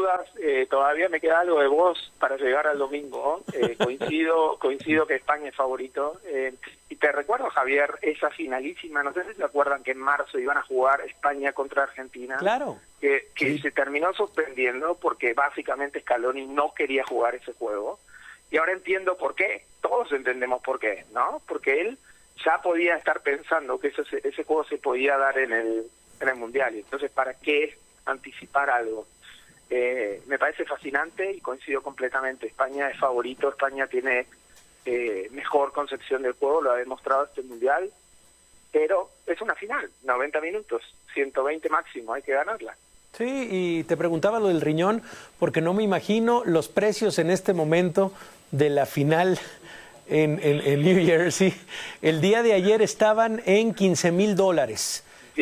dudas, todavía me queda algo de voz para llegar al domingo. Coincido que España es favorito. Y te recuerdo, Javier, esa finalísima, no sé si se acuerdan que en marzo iban a jugar España contra Argentina. Claro. Que Sí. se terminó suspendiendo porque básicamente Scaloni no quería jugar ese juego. Y ahora entiendo por qué. Todos entendemos por qué, ¿no? Porque él ya podía estar pensando que ese juego se podía dar en el Mundial. Y entonces, ¿para qué anticipar algo? Me parece fascinante y coincido completamente. España es favorito, España tiene mejor concepción del juego, lo ha demostrado este Mundial, pero es una final, 90 minutos, 120 máximo, hay que ganarla. Sí, y te preguntaba lo del riñón, porque no me imagino los precios en este momento de la final en New Jersey. El día de ayer estaban en $15,000.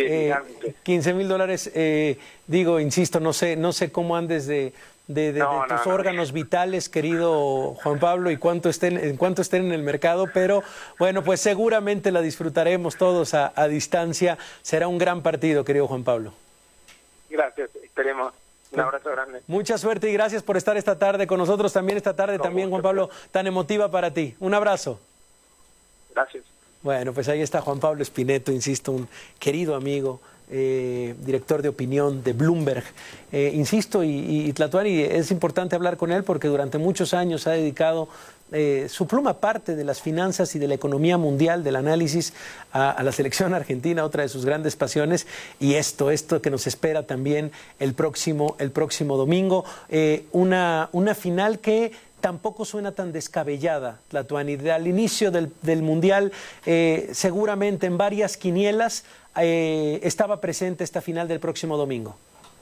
$15,000, digo, insisto, no sé cómo andes de tus órganos vitales, querido Juan Pablo, y en cuánto estén en el mercado, pero bueno, pues seguramente la disfrutaremos todos a distancia. Será un gran partido, querido Juan Pablo. Gracias, esperemos. Un abrazo grande. Mucha suerte y gracias por estar esta tarde con nosotros, también esta tarde, también Juan Pablo, tan emotiva para ti. Un abrazo. Gracias. Bueno, pues ahí está Juan Pablo Espineto, insisto, un querido amigo, director de opinión de Bloomberg. Insisto, y Tlatuani, es importante hablar con él porque durante muchos años ha dedicado su pluma parte de las finanzas y de la economía mundial, del análisis a la selección argentina, otra de sus grandes pasiones, y esto que nos espera también el próximo domingo, una final que tampoco suena tan descabellada, Tlatuani. Al inicio del Mundial, seguramente en varias quinielas estaba presente esta final del próximo domingo.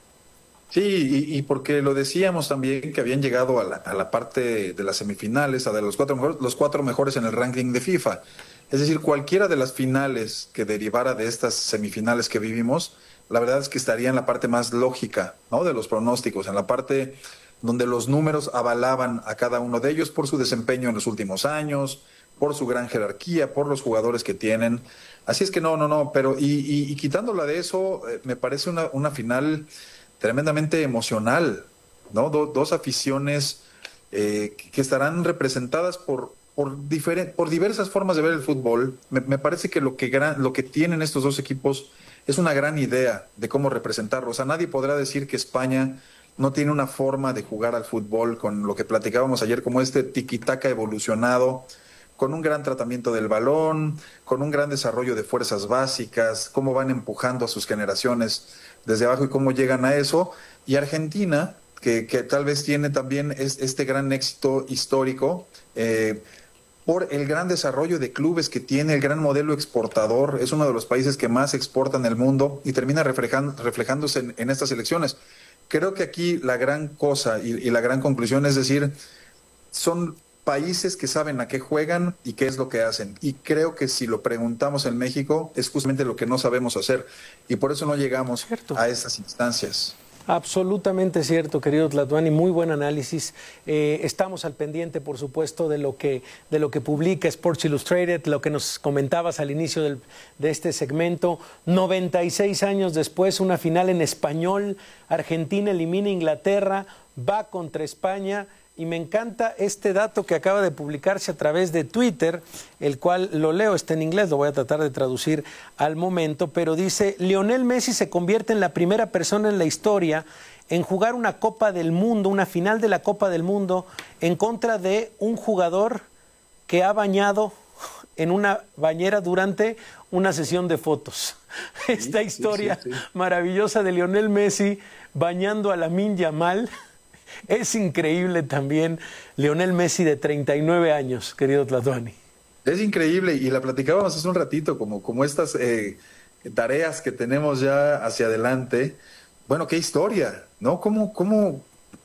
Sí, y porque lo decíamos también que habían llegado a la parte de las semifinales, a de los cuatro mejores en el ranking de FIFA. Es decir, cualquiera de las finales que derivara de estas semifinales que vivimos, la verdad es que estaría en la parte más lógica, ¿no?, de los pronósticos, en la parte donde los números avalaban a cada uno de ellos por su desempeño en los últimos años, por su gran jerarquía, por los jugadores que tienen. Así es que pero y quitándola de eso, me parece una final tremendamente emocional, ¿no? Dos aficiones que estarán representadas por diversas formas de ver el fútbol. Me parece que lo que tienen estos dos equipos es una gran idea de cómo representarlo. O sea, nadie podrá decir que España no tiene una forma de jugar al fútbol con lo que platicábamos ayer, como este tiki-taka evolucionado, con un gran tratamiento del balón, con un gran desarrollo de fuerzas básicas, cómo van empujando a sus generaciones desde abajo y cómo llegan a eso. Y Argentina, que tal vez tiene también este gran éxito histórico, por el gran desarrollo de clubes que tiene, el gran modelo exportador, es uno de los países que más exporta en el mundo y termina reflejándose en estas elecciones. Creo que aquí la gran cosa y la gran conclusión es decir, son países que saben a qué juegan y qué es lo que hacen. Y creo que si lo preguntamos en México es justamente lo que no sabemos hacer. Y por eso no llegamos a esas instancias. Absolutamente cierto, querido Tlatuani, muy buen análisis. Estamos al pendiente, por supuesto, de lo que publica Sports Illustrated, lo que nos comentabas al inicio de este segmento. 96 años después, una final en español. Argentina elimina a Inglaterra, va contra España. Y me encanta este dato que acaba de publicarse a través de Twitter, el cual lo leo, está en inglés, lo voy a tratar de traducir al momento, pero dice: Lionel Messi se convierte en la primera persona en la historia en jugar una Copa del Mundo, una final de la Copa del Mundo, en contra de un jugador que ha bañado en una bañera durante una sesión de fotos. Esta historia maravillosa de Lionel Messi bañando a Lamine Yamal. Es increíble también Lionel Messi de 39 años, querido Tlatuani. Es increíble y la platicábamos hace un ratito, como estas tareas que tenemos ya hacia adelante. Bueno, qué historia, ¿no? ¿Cómo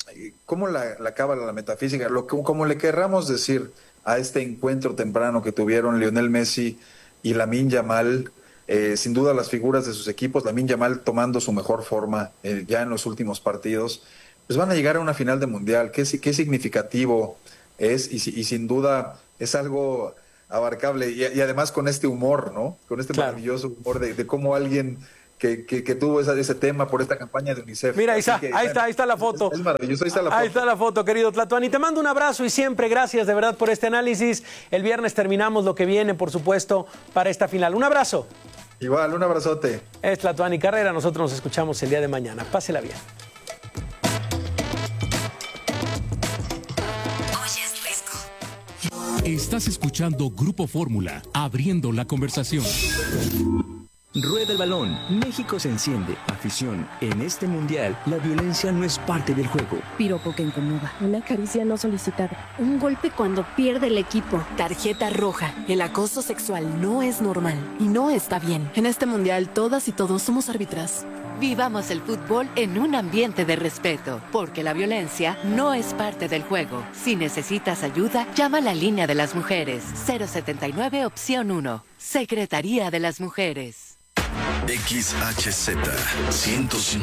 la cábala, la metafísica, como le querramos decir a este encuentro temprano que tuvieron Lionel Messi y Lamine Yamal, sin duda las figuras de sus equipos, Lamine Yamal tomando su mejor forma ya en los últimos partidos, pues van a llegar a una final de mundial. Qué significativo es y sin duda es algo abarcable y además con este humor, ¿no? Con este maravilloso humor de cómo alguien que tuvo ese tema por esta campaña de UNICEF. Mira, ahí está la foto. Es maravilloso, ahí está la foto. Ahí está la foto, querido Tlatuani. Te mando un abrazo y siempre gracias de verdad por este análisis. El viernes terminamos lo que viene, por supuesto, para esta final. Un abrazo. Igual, un abrazote. Es Tlatuani Carrera, nosotros nos escuchamos el día de mañana. Pásela bien. Estás escuchando Grupo Fórmula, abriendo la conversación. Rueda el balón, México se enciende. Afición, en este mundial, la violencia no es parte del juego. Piropo que incomoda, una caricia no solicitada, un golpe cuando pierde el equipo. Tarjeta roja, el acoso sexual no es normal y no está bien. En este mundial, todas y todos somos árbitras. Vivamos el fútbol en un ambiente de respeto, porque la violencia no es parte del juego. Si necesitas ayuda, llama a la línea de las mujeres. 079 opción 1. Secretaría de las Mujeres. XHZ 105.1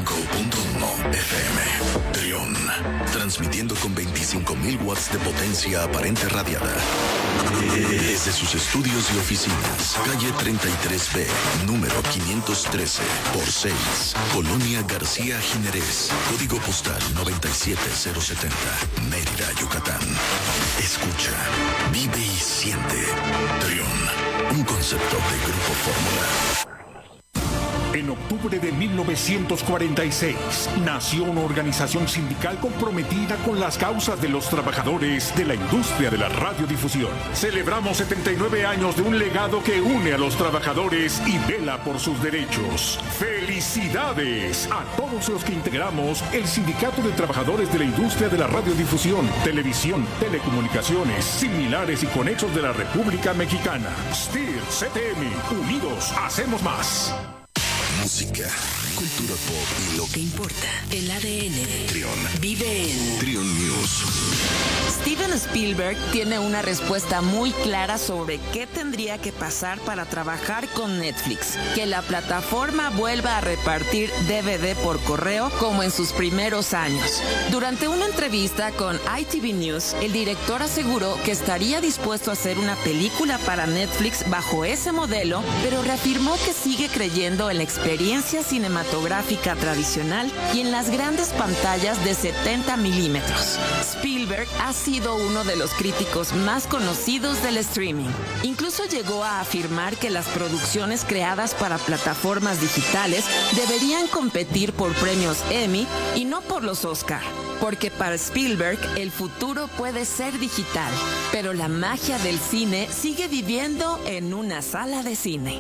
FM Trión, transmitiendo con 25.000 watts de potencia aparente radiada desde sus estudios y oficinas, calle 33B, número 513 por 6, Colonia García Jiménez, código postal 97070, Mérida, Yucatán. Escucha, vive y siente. Trión, un concepto de Grupo Fórmula. En octubre de 1946, nació una organización sindical comprometida con las causas de los trabajadores de la industria de la radiodifusión. Celebramos 79 años de un legado que une a los trabajadores y vela por sus derechos. ¡Felicidades a todos los que integramos el Sindicato de Trabajadores de la Industria de la Radiodifusión, Televisión, Telecomunicaciones, similares y conexos de la República Mexicana! STIR, CTM, unidos hacemos más. Música, cultura pop y lo que importa. El ADN. Trión. Vive en Trión News. Steven Spielberg tiene una respuesta muy clara sobre qué tendría que pasar para trabajar con Netflix. Que la plataforma vuelva a repartir DVD por correo como en sus primeros años. Durante una entrevista con ITV News, el director aseguró que estaría dispuesto a hacer una película para Netflix bajo ese modelo, pero reafirmó que sigue creyendo en la experiencia cinematográfica tradicional y en las grandes pantallas de 70 milímetros. Spielberg ha sido uno de los críticos más conocidos del streaming. Incluso llegó a afirmar que las producciones creadas para plataformas digitales deberían competir por premios Emmy y no por los Oscar. Porque para Spielberg el futuro puede ser digital, pero la magia del cine sigue viviendo en una sala de cine.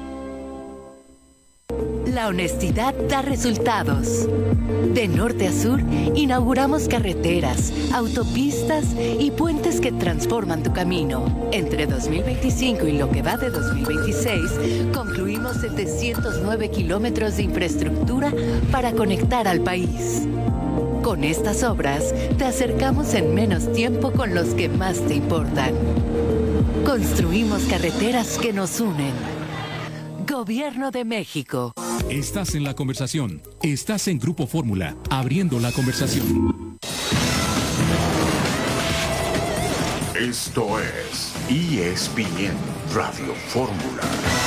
La honestidad da resultados. De norte a sur, inauguramos carreteras, autopistas y puentes que transforman tu camino. Entre 2025 y lo que va de 2026, concluimos 709 kilómetros de infraestructura para conectar al país. Con estas obras, te acercamos en menos tiempo con los que más te importan. Construimos carreteras que nos unen. Gobierno de México. Estás en la conversación. Estás en Grupo Fórmula, abriendo la conversación. Esto es ESPN Radio Fórmula.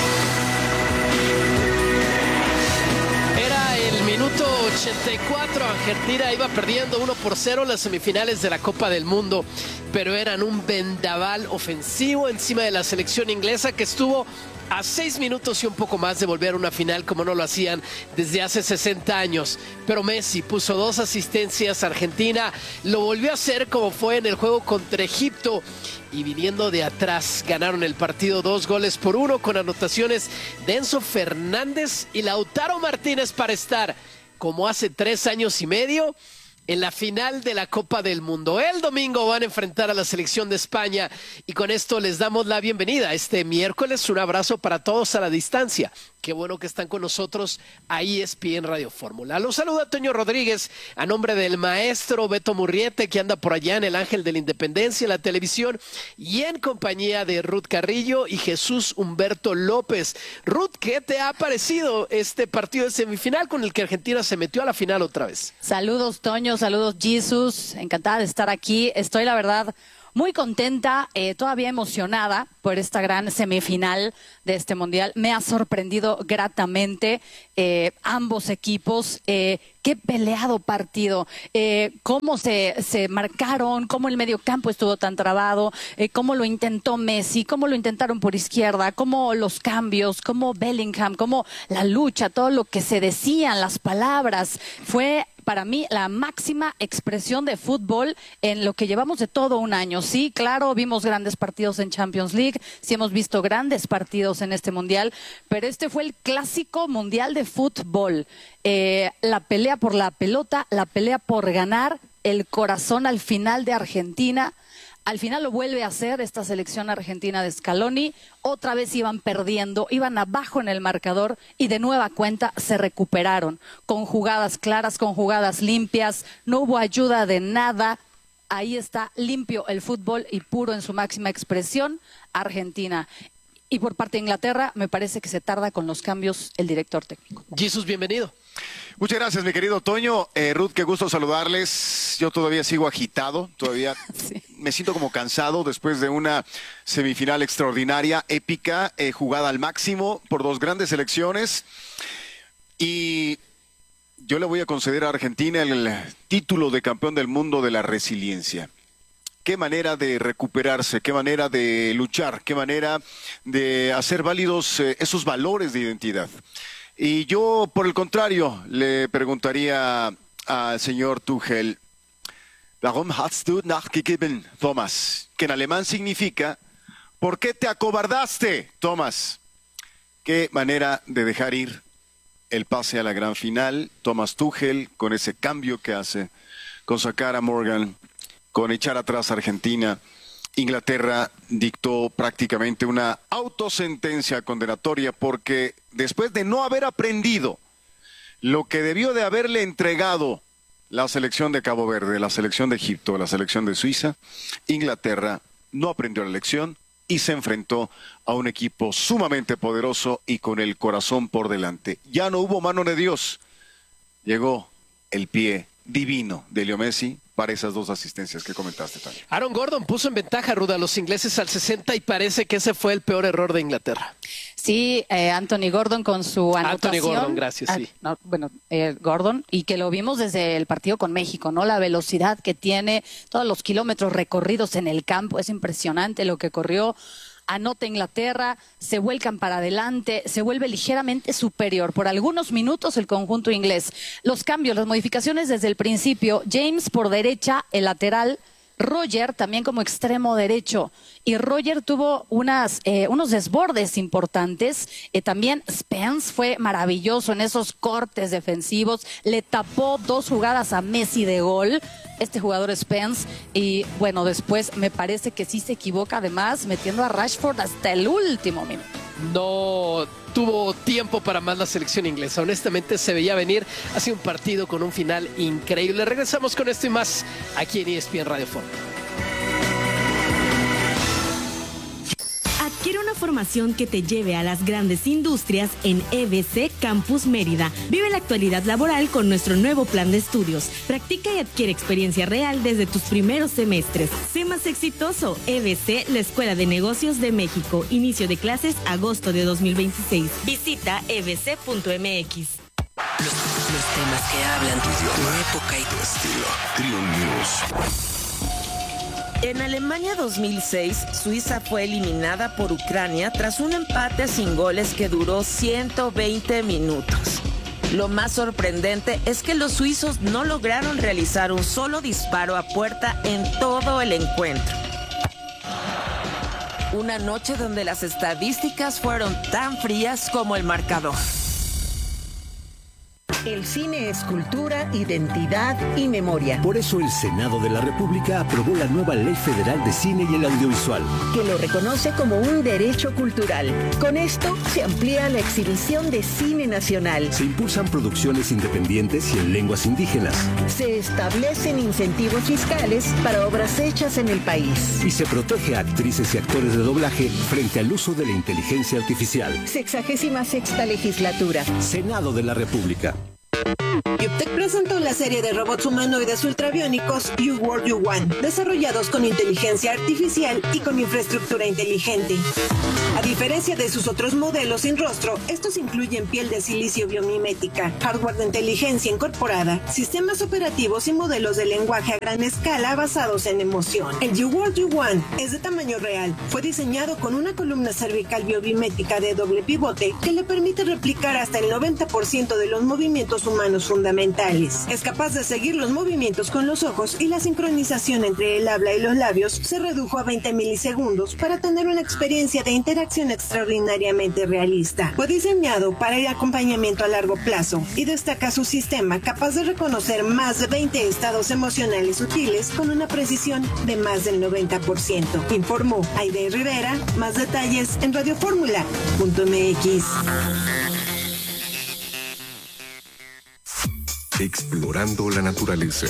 Era el minuto 84, Argentina iba perdiendo 1-0 las semifinales de la Copa del Mundo, pero eran un vendaval ofensivo encima de la selección inglesa que estuvo a 6 minutos y un poco más de volver a una final como no lo hacían desde hace 60 años. Pero Messi puso 2 asistencias, Argentina lo volvió a hacer como fue en el juego contra Egipto y viniendo de atrás ganaron el partido 2-1 con anotaciones de Enzo Fernández y Lautaro Martínez para estar como hace 3 años y medio en la final de la Copa del Mundo. El domingo van a enfrentar a la selección de España y con esto les damos la bienvenida este miércoles. Un abrazo para todos a la distancia. Qué bueno que están con nosotros a ESPN Radio Fórmula. Los saluda Toño Rodríguez a nombre del maestro Beto Murriete, que anda por allá en el Ángel de la Independencia, en la televisión, y en compañía de Ruth Carrillo y Jesús Humberto López. Ruth, ¿qué te ha parecido este partido de semifinal con el que Argentina se metió a la final otra vez? Saludos, Toño, saludos, Jesús. Encantada de estar aquí. Estoy, la verdad, muy contenta, todavía emocionada por esta gran semifinal de este Mundial. Me ha sorprendido gratamente ambos equipos. Qué peleado partido, cómo se marcaron, cómo el mediocampo estuvo tan trabado, cómo lo intentó Messi, cómo lo intentaron por izquierda, cómo los cambios, cómo Bellingham, cómo la lucha, todo lo que se decían, las palabras. Fue para mí la máxima expresión de fútbol en lo que llevamos de todo un año. Sí, claro, vimos grandes partidos en Champions League, sí hemos visto grandes partidos en este Mundial, pero este fue el clásico mundial de fútbol. La pelea por la pelota, la pelea por ganar, el corazón al final de Argentina. Al final lo vuelve a hacer esta selección argentina de Scaloni. Otra vez iban perdiendo, iban abajo en el marcador y de nueva cuenta se recuperaron con jugadas claras, con jugadas limpias. No hubo ayuda de nada. Ahí está limpio el fútbol y puro en su máxima expresión Argentina. Y por parte de Inglaterra me parece que se tarda con los cambios el director técnico. Jesús, bienvenido. Muchas gracias, mi querido Toño. Ruth, qué gusto saludarles. Yo todavía sigo agitado, todavía sí. Me siento como cansado después de una semifinal extraordinaria, épica, jugada al máximo por dos grandes selecciones. Y yo le voy a conceder a Argentina el título de campeón del mundo de la resiliencia. Qué manera de recuperarse, qué manera de luchar, qué manera de hacer válidos esos valores de identidad. Y yo, por el contrario, le preguntaría al señor Tuchel, ¿Warum hast du nachgegeben, Thomas? Que en alemán significa, ¿por qué te acobardaste, Thomas? Qué manera de dejar ir el pase a la gran final, Thomas Tuchel, con ese cambio que hace, con sacar a Morgan, con echar atrás a Argentina. Inglaterra dictó prácticamente una autosentencia condenatoria porque después de no haber aprendido lo que debió de haberle entregado la selección de Cabo Verde, la selección de Egipto, la selección de Suiza, Inglaterra no aprendió la lección y se enfrentó a un equipo sumamente poderoso y con el corazón por delante. Ya no hubo mano de Dios, llegó el pie divino de Leo Messi para esas dos asistencias que comentaste también. Aaron Gordon puso en ventaja, Ruda, a los ingleses al 60 y parece que ese fue el peor error de Inglaterra. Sí, Anthony Gordon con su anotación. Anthony Gordon, gracias, sí. Gordon, y que lo vimos desde el partido con México, ¿no? La velocidad que tiene, todos los kilómetros recorridos en el campo, es impresionante lo que corrió. Anota Inglaterra, se vuelcan para adelante, se vuelve ligeramente superior por algunos minutos el conjunto inglés. Los cambios, las modificaciones desde el principio, James por derecha, el lateral, Roger también como extremo derecho, y Roger tuvo unos desbordes importantes. También Spence fue maravilloso en esos cortes defensivos, le tapó dos jugadas a Messi de gol, este jugador Spence, y bueno, después me parece que sí se equivoca además metiendo a Rashford hasta el último minuto. No tuvo tiempo para más la selección inglesa. Honestamente se veía venir. Ha sido un partido con un final increíble. Regresamos con esto y más aquí en ESPN Radio Fórmula. Adquiere una formación que te lleve a las grandes industrias en EBC Campus Mérida. Vive la actualidad laboral con nuestro nuevo plan de estudios. Practica y adquiere experiencia real desde tus primeros semestres. Sé más exitoso. EBC, la Escuela de Negocios de México. Inicio de clases agosto de 2026. Visita ebc.mx. Los temas que hablan tu idioma, tu época y tu estilo. Trio News. En Alemania 2006, Suiza fue eliminada por Ucrania tras un empate sin goles que duró 120 minutos. Lo más sorprendente es que los suizos no lograron realizar un solo disparo a puerta en todo el encuentro. Una noche donde las estadísticas fueron tan frías como el marcador. El cine es cultura, identidad y memoria. Por eso el Senado de la República aprobó la nueva Ley Federal de Cine y el Audiovisual, que lo reconoce como un derecho cultural. Con esto se amplía la exhibición de cine nacional. Se impulsan producciones independientes y en lenguas indígenas. Se establecen incentivos fiscales para obras hechas en el país. Y se protege a actrices y actores de doblaje frente al uso de la inteligencia artificial. 66ª legislatura. Senado de la República. Yuptec presentó la serie de robots humanoides ultrabiónicos You World You Want, desarrollados con inteligencia artificial y con infraestructura inteligente. A diferencia de sus otros modelos sin rostro, estos incluyen piel de silicio biomimética, hardware de inteligencia incorporada, sistemas operativos y modelos de lenguaje a gran escala basados en emoción. El You World You Want es de tamaño real. Fue diseñado con una columna cervical biomimética de doble pivote que le permite replicar hasta el 90% de los movimientos humanos fundamentales. Es capaz de seguir los movimientos con los ojos y la sincronización entre el habla y los labios se redujo a 20 milisegundos para tener una experiencia de interacción extraordinariamente realista. Fue diseñado para el acompañamiento a largo plazo y destaca su sistema capaz de reconocer más de 20 estados emocionales sutiles con una precisión de más del 90%. Informó Aide Rivera. Más detalles en radioformula.mx. Explorando la naturaleza.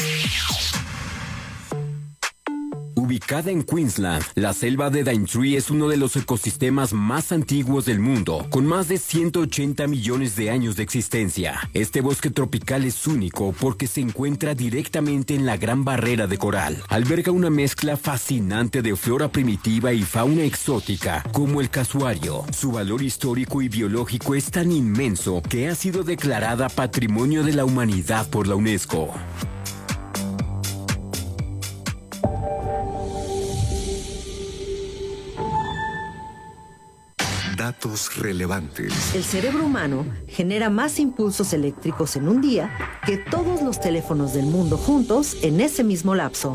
Ubicada en Queensland, la selva de Daintree es uno de los ecosistemas más antiguos del mundo, con más de 180 millones de años de existencia. Este bosque tropical es único porque se encuentra directamente en la Gran Barrera de Coral. Alberga una mezcla fascinante de flora primitiva y fauna exótica, como el casuario. Su valor histórico y biológico es tan inmenso que ha sido declarada Patrimonio de la Humanidad por la UNESCO. Datos relevantes. El cerebro humano genera más impulsos eléctricos en un día que todos los teléfonos del mundo juntos en ese mismo lapso.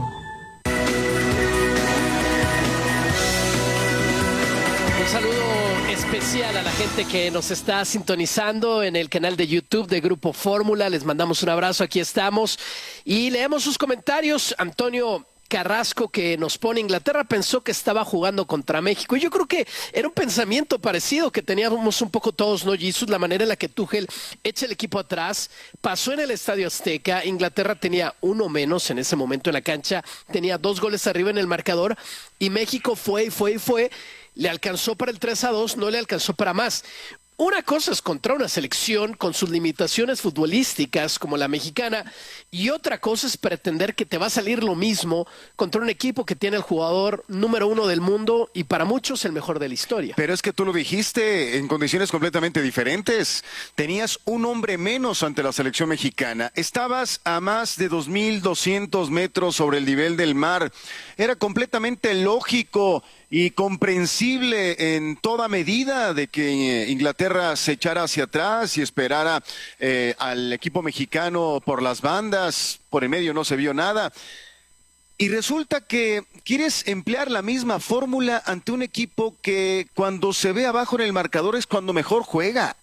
Un saludo especial a la gente que nos está sintonizando en el canal de YouTube de Grupo Fórmula. Les mandamos un abrazo, aquí estamos y leemos sus comentarios. Antonio Carrasco, que nos pone: Inglaterra pensó que estaba jugando contra México. Y yo creo que era un pensamiento parecido que teníamos un poco todos, ¿no, Jesus? La manera en la que Tuchel echa el equipo atrás, pasó en el Estadio Azteca. Inglaterra tenía uno menos en ese momento en la cancha, tenía 2 goles arriba en el marcador y México fue. Le alcanzó para el 3-2, no le alcanzó para más. Una cosa es contra una selección con sus limitaciones futbolísticas como la mexicana y otra cosa es pretender que te va a salir lo mismo contra un equipo que tiene el jugador número 1 del mundo y para muchos el mejor de la historia. Pero es que tú lo dijiste en condiciones completamente diferentes. Tenías un hombre menos ante la selección mexicana. Estabas a más de 2.200 metros sobre el nivel del mar. Era completamente lógico y comprensible en toda medida de que Inglaterra se echara hacia atrás y esperara al equipo mexicano por las bandas. Por el medio no se vio nada. Y resulta que quieres emplear la misma fórmula ante un equipo que cuando se ve abajo en el marcador es cuando mejor juega.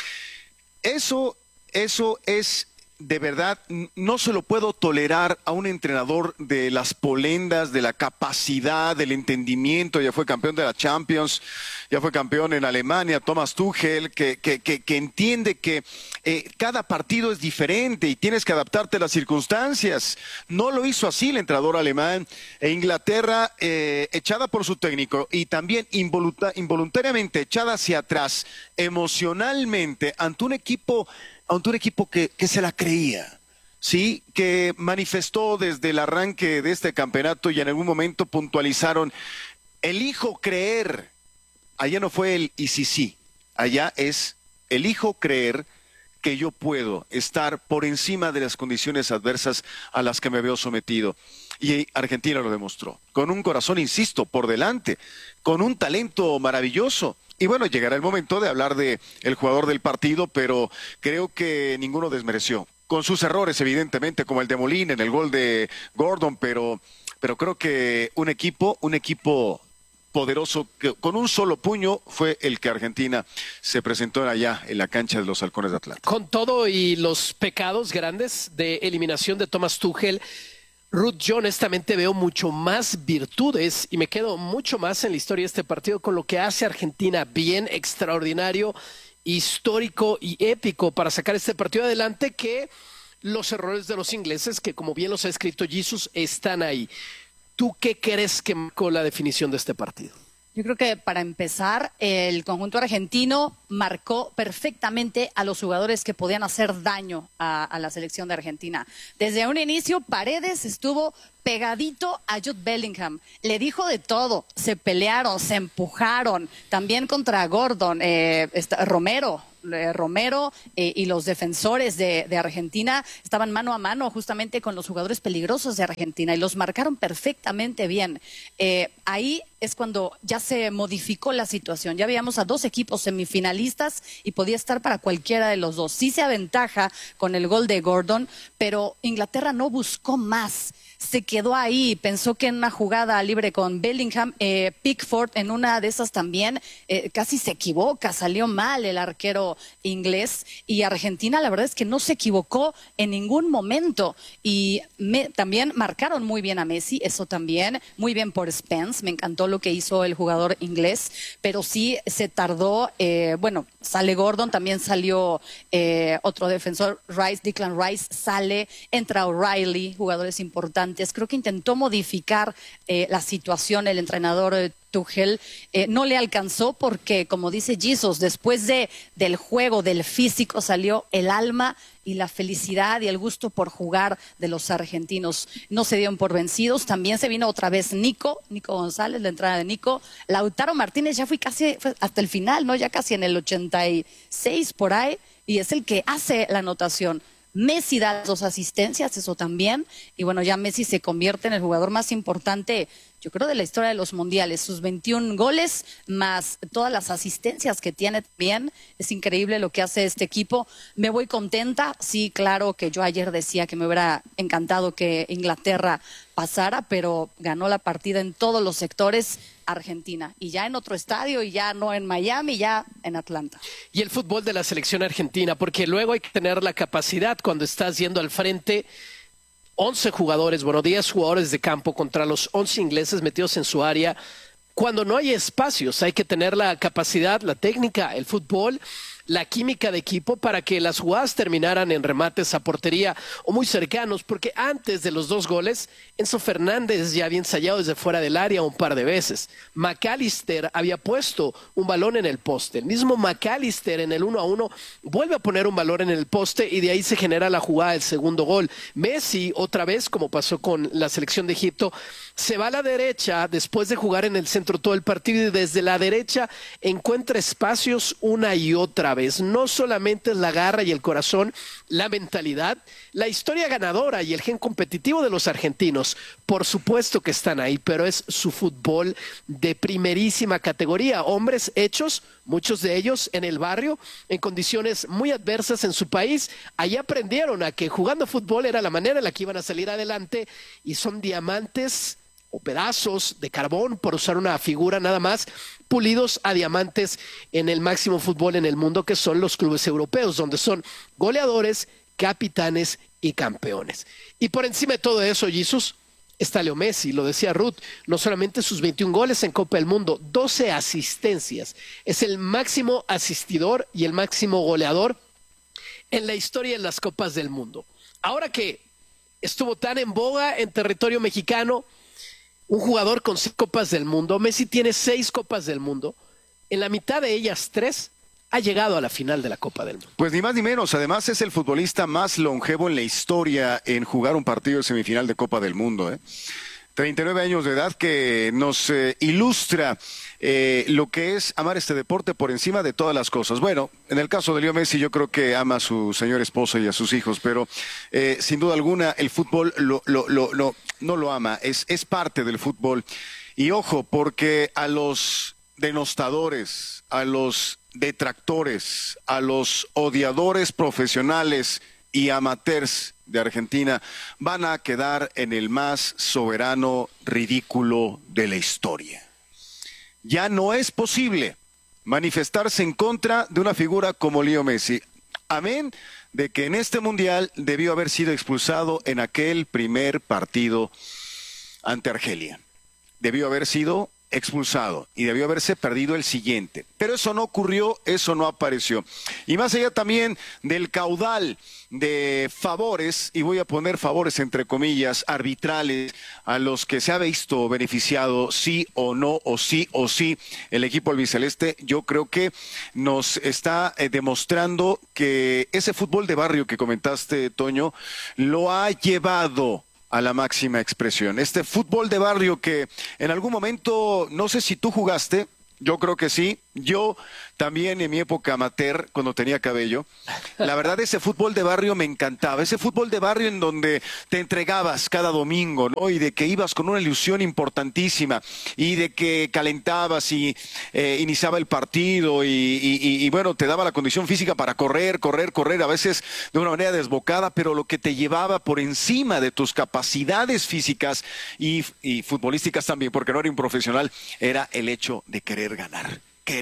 Eso es... De verdad, no se lo puedo tolerar a un entrenador de las polendas, de la capacidad, del entendimiento. Ya fue campeón de la Champions, ya fue campeón en Alemania, Thomas Tuchel, que entiende que cada partido es diferente y tienes que adaptarte a las circunstancias. No lo hizo así el entrenador alemán. Inglaterra, echada por su técnico y también involuntariamente echada hacia atrás emocionalmente ante un equipo que se la creía, ¿sí? Que manifestó desde el arranque de este campeonato y en algún momento puntualizaron: elijo creer. Allá no fue el y sí, allá es elijo creer que yo puedo estar por encima de las condiciones adversas a las que me veo sometido. Y Argentina lo demostró, con un corazón, insisto, por delante, con un talento maravilloso. Y bueno, llegará el momento de hablar de el jugador del partido, pero creo que ninguno desmereció. Con sus errores, evidentemente, como el de Molina en el gol de Gordon, pero creo que un equipo poderoso, que con un solo puño fue el que Argentina se presentó allá en la cancha de los Halcones de Atlanta. Con todo y los pecados grandes de eliminación de Thomas Tuchel, Ruth, yo honestamente veo mucho más virtudes y me quedo mucho más en la historia de este partido con lo que hace Argentina bien, extraordinario, histórico y épico para sacar este partido adelante, que los errores de los ingleses, que como bien los ha escrito Jesus, están ahí. ¿Tú qué crees que marcó la definición de este partido? Yo creo que para empezar, el conjunto argentino marcó perfectamente a los jugadores que podían hacer daño a la selección de Argentina. Desde un inicio, Paredes estuvo pegadito a Jude Bellingham. Le dijo de todo. Se pelearon, se empujaron. También contra Gordon, Romero y los defensores de Argentina estaban mano a mano justamente con los jugadores peligrosos de Argentina y los marcaron perfectamente bien. Ahí es cuando ya se modificó la situación. Ya veíamos a dos equipos semifinalistas y podía estar para cualquiera de los dos. Sí se aventaja con el gol de Gordon, pero Inglaterra no buscó más. Se quedó ahí, pensó que en una jugada libre con Bellingham, Pickford en una de esas también casi se equivoca, salió mal el arquero inglés y Argentina la verdad es que no se equivocó en ningún momento y también marcaron muy bien a Messi, eso también, muy bien por Spence, me encantó lo que hizo el jugador inglés, pero sí se tardó, sale Gordon, también salió otro defensor, Declan Rice sale, entra O'Reilly, jugadores importantes. Creo que intentó modificar la situación el entrenador Tuchel. No le alcanzó porque, como dice Jesus, después del juego, del físico, salió el alma y la felicidad y el gusto por jugar de los argentinos. No se dieron por vencidos. También se vino otra vez Nico González, la entrada de Nico. Lautaro Martínez ya fue hasta el final, ¿no? Ya casi en el 86 por ahí, y es el que hace la anotación. Messi da 2 asistencias, eso también, y bueno, ya Messi se convierte en el jugador más importante, yo creo, de la historia de los mundiales. Sus 21 goles, más todas las asistencias que tiene también, es increíble lo que hace este equipo. Me voy contenta, sí, claro que yo ayer decía que me hubiera encantado que Inglaterra pasara, pero ganó la partida en todos los sectores Argentina, y ya en otro estadio, y ya no en Miami, ya en Atlanta. Y el fútbol de la selección argentina, porque luego hay que tener la capacidad cuando estás yendo al frente, 11 jugadores, 10 jugadores de campo contra los 11 ingleses metidos en su área. Cuando no hay espacios, hay que tener la capacidad, la técnica, el fútbol, la química de equipo para que las jugadas terminaran en remates a portería o muy cercanos, porque antes de los 2 goles, Enzo Fernández ya había ensayado desde fuera del área un par de veces. McAllister había puesto un balón en el poste. El mismo McAllister en el 1-1 vuelve a poner un balón en el poste y de ahí se genera la jugada del segundo gol. Messi, otra vez, como pasó con la selección de Egipto, se va a la derecha después de jugar en el centro todo el partido y desde la derecha encuentra espacios una y otra vez. No solamente es la garra y el corazón, la mentalidad, la historia ganadora y el gen competitivo de los argentinos. Por supuesto que están ahí, pero es su fútbol de primerísima categoría. Hombres hechos, muchos de ellos en el barrio, en condiciones muy adversas en su país. Allí aprendieron a que jugando fútbol era la manera en la que iban a salir adelante y son diamantes o pedazos de carbón, por usar una figura nada más, pulidos a diamantes en el máximo fútbol en el mundo, que son los clubes europeos, donde son goleadores, capitanes y campeones. Y por encima de todo eso, Jesús, está Leo Messi, lo decía Ruth, no solamente sus 21 goles en Copa del Mundo, 12 asistencias. Es el máximo asistidor y el máximo goleador en la historia de las Copas del Mundo. Ahora que estuvo tan en boga en territorio mexicano, un jugador con 6 Copas del Mundo, Messi tiene 6 Copas del Mundo, en la mitad de ellas 3 ha llegado a la final de la Copa del Mundo. Pues ni más ni menos, además es el futbolista más longevo en la historia en jugar un partido de semifinal de Copa del Mundo, 39 años de edad, que nos ilustra lo que es amar este deporte por encima de todas las cosas. Bueno, en el caso de Leo Messi yo creo que ama a su señora esposa y a sus hijos, pero sin duda alguna el fútbol no lo ama, es parte del fútbol. Y ojo, porque a los denostadores, a los detractores, a los odiadores profesionales y amateurs de Argentina van a quedar en el más soberano ridículo de la historia. Ya no es posible manifestarse en contra de una figura como Leo Messi. Amén de que en este mundial debió haber sido expulsado en aquel primer partido ante Argelia. Debió haber sido expulsado y debió haberse perdido el siguiente. Pero eso no ocurrió, eso no apareció. Y más allá también del caudal de favores, y voy a poner favores entre comillas, arbitrales, a los que se ha visto beneficiado sí o no, o sí el equipo albiceleste, yo creo que nos está demostrando que ese fútbol de barrio que comentaste, Toño, lo ha llevado a la máxima expresión. Este fútbol de barrio que en algún momento, no sé si tú jugaste, yo creo que sí, yo también en mi época amateur, cuando tenía cabello, la verdad ese fútbol de barrio me encantaba, ese fútbol de barrio en donde te entregabas cada domingo, ¿no? Y de que ibas con una ilusión importantísima, y de que calentabas y iniciaba el partido y bueno, te daba la condición física para correr, a veces de una manera desbocada, pero lo que te llevaba por encima de tus capacidades físicas y futbolísticas también, porque no era un profesional, era el hecho de querer ganar.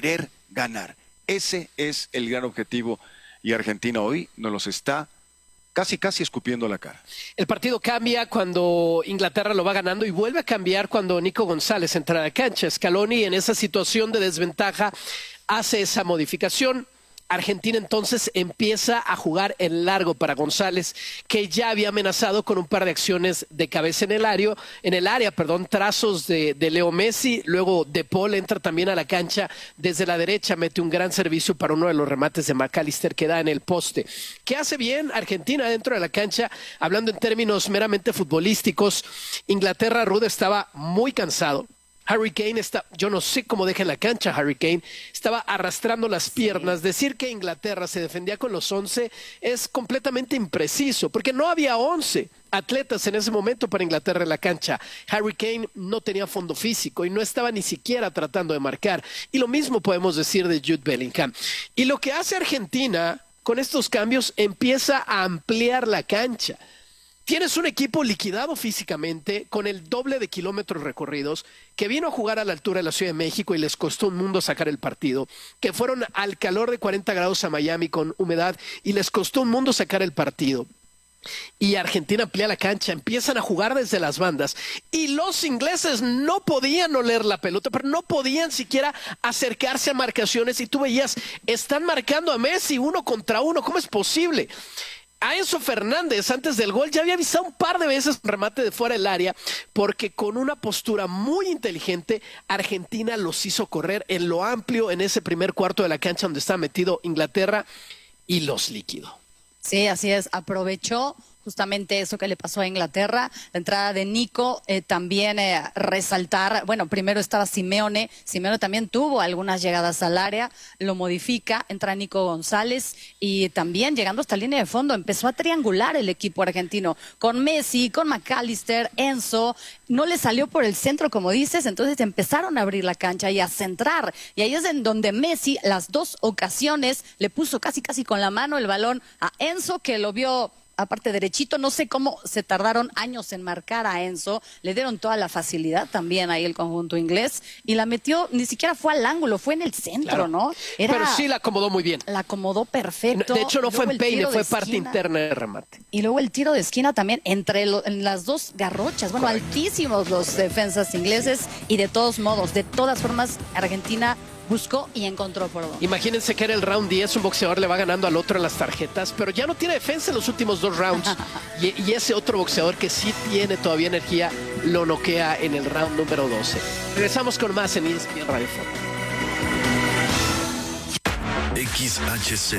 Ese es el gran objetivo y Argentina hoy nos los está casi escupiendo la cara. El partido cambia cuando Inglaterra lo va ganando y vuelve a cambiar cuando Nico González entra a la cancha. Scaloni en esa situación de desventaja hace esa modificación. Argentina entonces empieza a jugar en largo para González, que ya había amenazado con un par de acciones de cabeza en el área, trazos de Leo Messi. Luego De Paul entra también a la cancha desde la derecha, mete un gran servicio para uno de los remates de McAllister que da en el poste. ¿Qué hace bien Argentina dentro de la cancha? Hablando en términos meramente futbolísticos, Inglaterra, Rude, estaba muy cansado. Harry Kane yo no sé cómo deja en la cancha Harry Kane, estaba arrastrando las piernas. Decir que Inglaterra se defendía con los 11 es completamente impreciso, porque no había 11 atletas en ese momento para Inglaterra en la cancha. Harry Kane no tenía fondo físico y no estaba ni siquiera tratando de marcar. Y lo mismo podemos decir de Jude Bellingham. Y lo que hace Argentina con estos cambios, empieza a ampliar la cancha. Tienes un equipo liquidado físicamente, con el doble de kilómetros recorridos, que vino a jugar a la altura de la Ciudad de México y les costó un mundo sacar el partido, que fueron al calor de 40 grados a Miami con humedad y les costó un mundo sacar el partido. Y Argentina amplía la cancha, empiezan a jugar desde las bandas y los ingleses no podían oler la pelota, pero no podían siquiera acercarse a marcaciones y tú veías, están marcando a Messi 1 contra 1, ¿cómo es posible? A Enzo Fernández, antes del gol, ya había avisado un par de veces un remate de fuera del área, porque con una postura muy inteligente, Argentina los hizo correr en lo amplio en ese primer cuarto de la cancha donde estaba metido Inglaterra y los liquidó. Sí, así es. Aprovechó justamente eso que le pasó a Inglaterra, la entrada de Nico, también resaltar, bueno, primero estaba Simeone también tuvo algunas llegadas al área, lo modifica, entra Nico González y también llegando hasta línea de fondo empezó a triangular el equipo argentino, con Messi, con McAllister, Enzo, no le salió por el centro como dices, entonces empezaron a abrir la cancha y a centrar, y ahí es en donde Messi las dos ocasiones le puso casi con la mano el balón a Enzo, que lo vio aparte derechito, no sé cómo se tardaron años en marcar a Enzo, le dieron toda la facilidad también ahí el conjunto inglés y la metió, ni siquiera fue al ángulo, fue en el centro, claro. ¿No? Pero sí la acomodó muy bien. La acomodó perfecto. De hecho no fue en peine, fue parte interna de remate. Y luego el tiro de esquina también en las dos garrochas, bueno, correcto. Altísimos los defensas ingleses y de todos modos, de todas formas, Argentina buscó y encontró por dónde. Imagínense que era el round 10, un boxeador le va ganando al otro en las tarjetas, pero ya no tiene defensa en los últimos 2 rounds. y ese otro boxeador que sí tiene todavía energía, lo noquea en el round número 12. Regresamos con más en ESPN Radio Fórmula. XHZ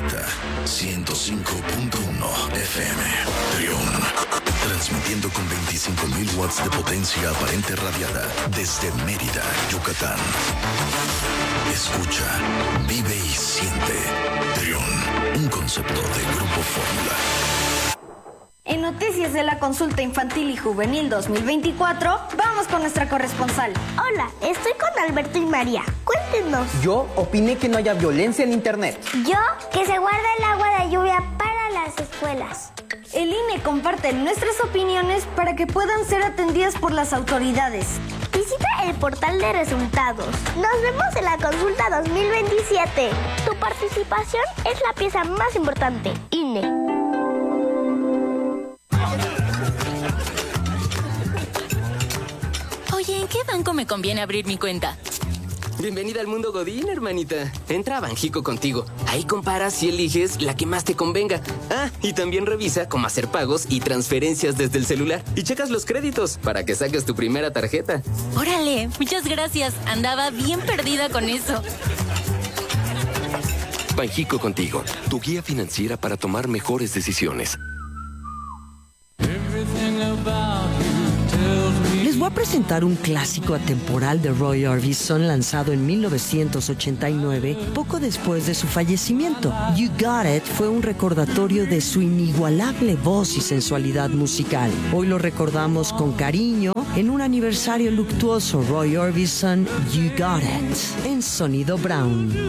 105.1 FM Trión, transmitiendo con 25.000 watts de potencia aparente radiada desde Mérida, Yucatán. Escucha, vive y siente. Trión, un concepto de Grupo Fórmula. En noticias de la consulta infantil y juvenil 2024, vamos con nuestra corresponsal. Hola, estoy con Alberto y María. Cuéntenos. Yo opiné que no haya violencia en internet. Yo, que se guarda el agua de lluvia para las escuelas. El INE comparte nuestras opiniones para que puedan ser atendidas por las autoridades. Visita el portal de resultados. Nos vemos en la consulta 2027. Tu participación es la pieza más importante. INE. Oye, ¿En qué banco me conviene abrir mi cuenta? Bienvenida al mundo Godín, hermanita. Entra a Banjico Contigo. Ahí comparas y eliges la que más te convenga. Ah, y también revisa cómo hacer pagos y transferencias desde el celular. Y checas los créditos para que saques tu primera tarjeta. Órale, muchas gracias. Andaba bien perdida con eso. Banjico Contigo, tu guía financiera para tomar mejores decisiones. Les voy a presentar un clásico atemporal de Roy Orbison lanzado en 1989, poco después de su fallecimiento. You Got It fue un recordatorio de su inigualable voz y sensualidad musical. Hoy lo recordamos con cariño en un aniversario luctuoso. Roy Orbison, You Got It, en Sonido Brown.